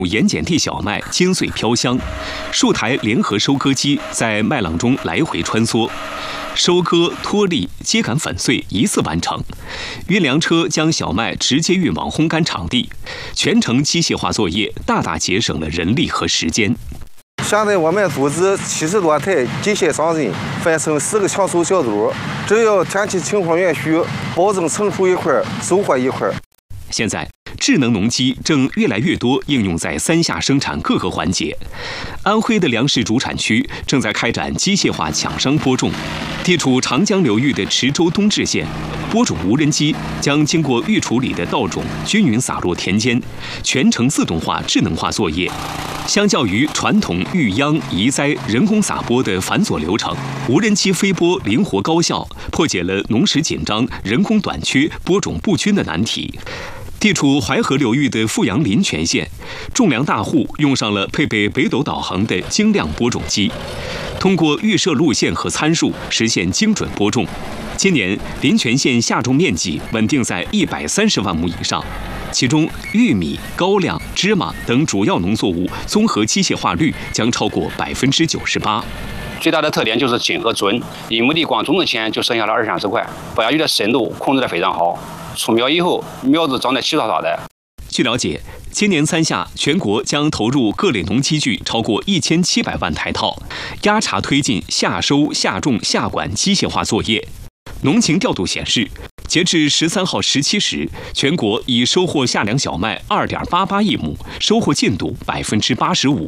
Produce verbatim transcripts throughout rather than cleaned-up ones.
盐碱地小麦尖穗飘香，数台联合收割机在麦浪中来回穿梭，收割、脱粒、秸秆粉碎一次完成。运粮车将小麦直接运往烘干场地，全程机械化作业，大大节省了人力和时间。 现在我们组织七十多台机械商人，分成四个抢收小组，只要天气情况允许，保证成熟一块，收获一块。 现在，智能农机正越来越多应用在三下生产各个环节。安徽的粮食主产区正在开展机械化抢商播种。地处长江流域的池州东至县，播种无人机将经过预处理的稻种均匀撒落田间，全程自动化、智能化作业。相较于传统育秧、移栽、人工撒播的繁琐流程，无人机飞播灵活高效，破解了农时紧张、人工短缺、播种不均的难题。地处淮河流域的富阳临泉县，种粮大户用上了配备北斗导航的精亮播种机，通过预设路线和参数实现精准播种。今年临泉县夏种面积稳定在一百三十万亩以上，其中玉米、高粱、芝麻等主要农作物综合机械化率将超过百分之九十八。 最大的特点就是紧和准，一亩地光种的钱就剩下了二三十块，保压鱼的深度控制得非常好。出苗以后，苗子长得齐刷刷的。 据了解，今年三夏全国将投入各类农机具超过一千七百万台套，压茬推进夏收、夏种、夏管机械化作业。农情调度显示，截至十三号十七时，全国已收获夏粮小麦二点八八亿亩，收获进度百分之八十五。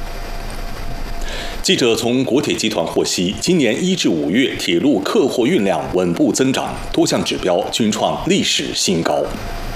记者从国铁集团获悉，今年一至五月铁路客货运量稳步增长，多项指标均创历史新高。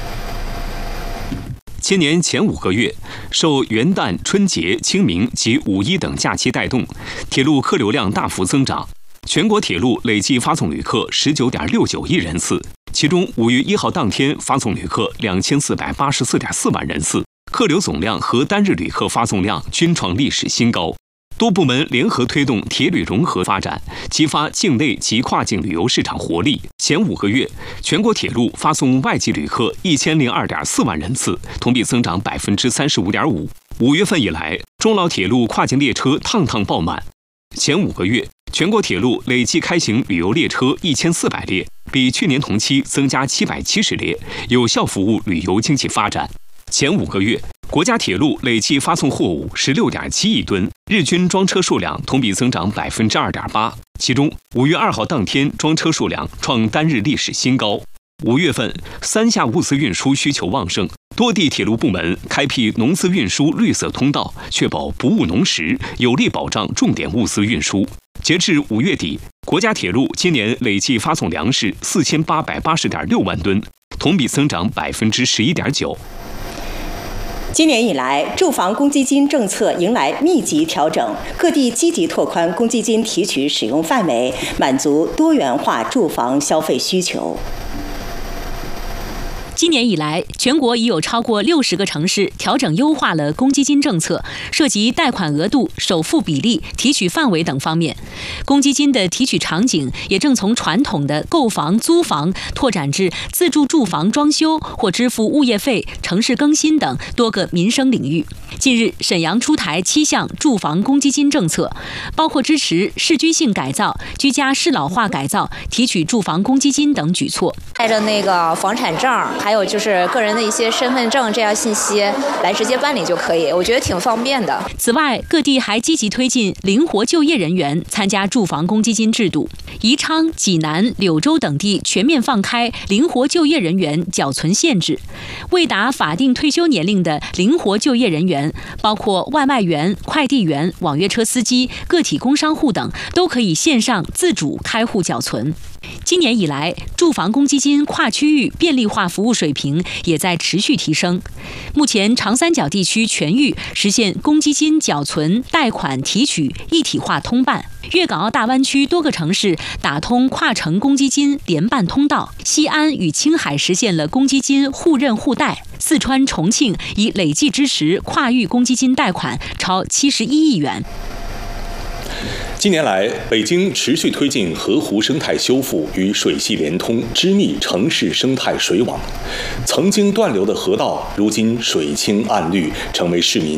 今年前五个月，受元旦、春节、清明及五一等假期带动，铁路客流量大幅增长。全国铁路累计发送旅客十九点六九亿人次，其中五月一号当天发送旅客两千四百八十四点四万人次，客流总量和单日旅客发送量均创历史新高。多部门联合推动铁旅融合发展，激发境内及跨境旅游市场活力。前五个月，全国铁路发送外籍旅客一千零二点四万人次，同比增长百分之三十五点五。五月份以来，中老铁路跨境列车趟趟爆满。前五个月，全国铁路累计开行旅游列车一千四百列，比去年同期增加七百七十列，有效服务旅游经济发展。前五个月，国家铁路累计发送货物十六点七亿吨，日均装车数量同比增长百分之二点八。其中，五月二号当天装车数量创单日历史新高。五月份，三夏物资运输需求旺盛，多地铁路部门开辟农资运输绿色通道，确保不误农时，有力保障重点物资运输。截至五月底，国家铁路今年累计发送粮食四千八百八十点六万吨，同比增长百分之十一点九。 今年以来，住房公积金政策迎来密集调整，各地积极拓宽公积金提取使用范围，满足多元化住房消费需求。 今年以来，全国已有超过六十个城市调整优化了公积金政策，涉及贷款额度、首付比例、提取范围等方面。公积金的提取场景也正从传统的购房、租房拓展至自住住房装修或支付物业费、城市更新等多个民生领域。近日，沈阳出台七项住房公积金政策，包括支持市居性改造、居家适老化改造、提取住房公积金等举措。 带着那个房产证，还有就是个人的一些身份证这样信息来直接办理就可以，我觉得挺方便的。 此外，各地还积极推进灵活就业人员参加住房公积金制度。宜昌、济南、柳州等地全面放开灵活就业人员缴存限制，未达法定退休年龄的灵活就业人员，包括外卖员、快递员、网约车司机、个体工商户等，都可以线上自主开户缴存。今年以来，住房公积金跨区域便利化服务水平也在持续提升。目前，长三角地区全域实现公积金缴存、贷款提取一体化通办。粤港澳大湾区多个城市打通跨城公积金联办通道，西安与青海实现了公积金互认互贷。四川、重庆已累计支持跨域公积金贷款超七十一亿元。 近年来，北京持续推进河湖生态修复与水系连通，织密城市生态水网。曾经断流的河道，如今水清岸绿，成为市民